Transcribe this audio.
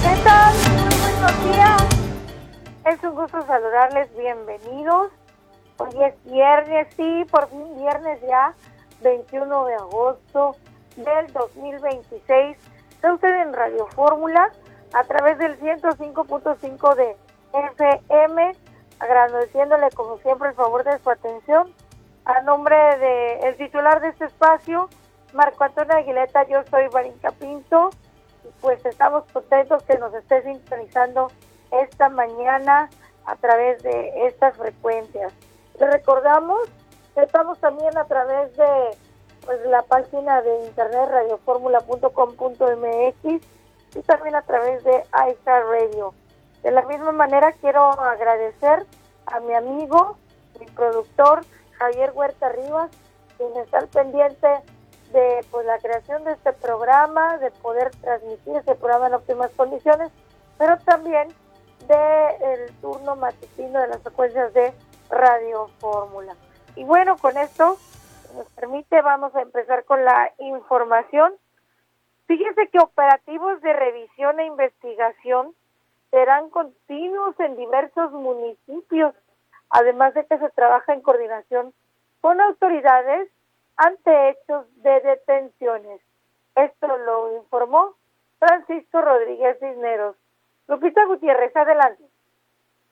¿Qué tal? Muy buenos días. Es un gusto saludarles, bienvenidos. Hoy es viernes, sí, por fin viernes ya, 21 de agosto del 2026. Está usted en Radio Fórmula a través del 105.5 de FM, agradeciéndole como siempre el favor de su atención. A nombre del titular de este espacio, Marco Antonio Aguileta, yo soy Varinka Pinto. Pues estamos contentos que nos esté sintonizando esta mañana a través de estas frecuencias. Les recordamos que estamos también a través de la página de internet radioformula.com.mx y también a través de iHeartRadio. De la misma manera quiero agradecer a mi amigo, mi productor Javier Huerta Rivas, quien está al pendiente de la creación de este programa, de poder transmitir este programa en óptimas condiciones, pero también del turno matutino de las frecuencias de Radio Fórmula. Y bueno, con esto, si nos permite, vamos a empezar con la información. Fíjense que operativos de revisión e investigación serán continuos en diversos municipios, además de que se trabaja en coordinación con autoridades ante hechos de detenciones. Esto lo informó Francisco Rodríguez Cisneros. Lupita Gutiérrez, adelante.